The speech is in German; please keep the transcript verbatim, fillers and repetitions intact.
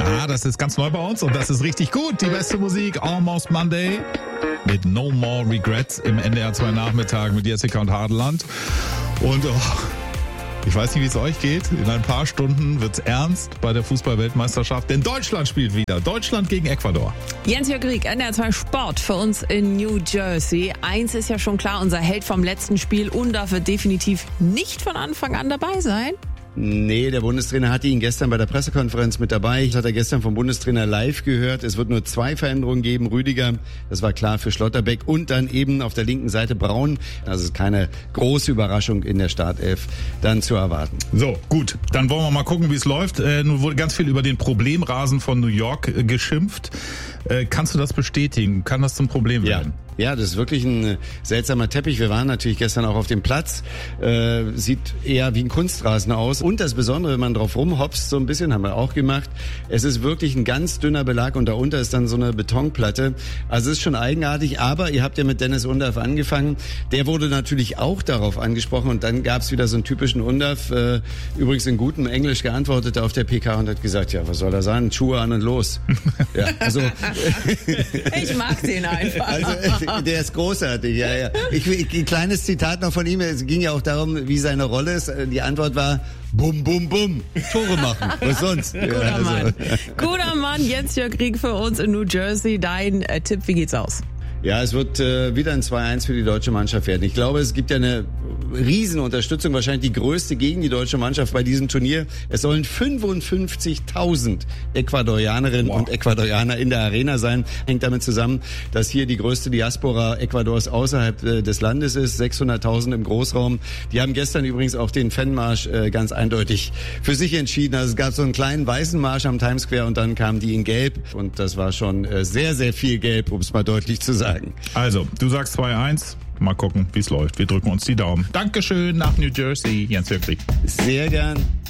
Ah, das ist ganz neu bei uns und das ist richtig gut. Die beste Musik, Almost Monday, mit No More Regrets im N D R zwei Nachmittag mit Jessica und Hadeland. Und oh, ich weiß nicht, wie es euch geht. In ein paar Stunden wird's ernst bei der Fußball-Weltmeisterschaft, denn Deutschland spielt wieder. Deutschland gegen Ecuador. Jens-Jörg Rieck, N D R zwei Sport für uns in New Jersey. Eins ist ja schon klar, unser Held vom letzten Spiel, Undav, wird definitiv nicht von Anfang an dabei sein. Nee, der Bundestrainer hatte ihn gestern bei der Pressekonferenz mit dabei. Das hat er gestern vom Bundestrainer live gehört. Es wird nur zwei Veränderungen geben. Rüdiger, das war klar für Schlotterbeck, und dann eben auf der linken Seite Braun. Also ist keine große Überraschung in der Startelf dann zu erwarten. So, gut. Dann wollen wir mal gucken, wie es läuft. Äh, nun wurde ganz viel über den Problemrasen von New York äh, geschimpft. Äh, kannst du das bestätigen? Kann das zum Problem werden? Ja. Ja, das ist wirklich ein seltsamer Teppich. Wir waren natürlich gestern auch auf dem Platz. Äh, sieht eher wie ein Kunstrasen aus. Und das Besondere, wenn man drauf rumhopst, so ein bisschen, haben wir auch gemacht, es ist wirklich ein ganz dünner Belag und darunter ist dann so eine Betonplatte. Also es ist schon eigenartig, aber ihr habt ja mit Dennis Undav angefangen. Der wurde natürlich auch darauf angesprochen und dann gab es wieder so einen typischen Undav, äh, übrigens in gutem Englisch geantwortet auf der P K und hat gesagt, ja, was soll er sagen? Schuhe an und los. Ja, also ich mag den einfach. Also, der ist großartig, ja, ja. Ich, ich, ein kleines Zitat noch von ihm. Es ging ja auch darum, wie seine Rolle ist. Die Antwort war, bum, bum, bum. Tore machen. Was sonst? Guter ja, also. Mann. Guter Mann, Jens-Jörg Rieck für uns in New Jersey. Dein äh, Tipp, wie geht's aus? Ja, es wird äh, wieder ein zwei eins für die deutsche Mannschaft werden. Ich glaube, es gibt ja eine Riesenunterstützung, wahrscheinlich die größte gegen die deutsche Mannschaft bei diesem Turnier. Es sollen fünfundfünfzigtausend Ecuadorianerinnen wow. und Ecuadorianer in der Arena sein. Hängt damit zusammen, dass hier die größte Diaspora Ecuadors außerhalb äh, des Landes ist, sechshunderttausend im Großraum. Die haben gestern übrigens auch den Fanmarsch äh, ganz eindeutig für sich entschieden. Also es gab so einen kleinen weißen Marsch am Times Square und dann kamen die in Gelb und das war schon äh, sehr, sehr viel Gelb, um es mal deutlich zu sagen. Also, du sagst zwei eins. Mal gucken, wie es läuft. Wir drücken uns die Daumen. Dankeschön nach New Jersey, Jens-Jörg Rieck. Sehr gern.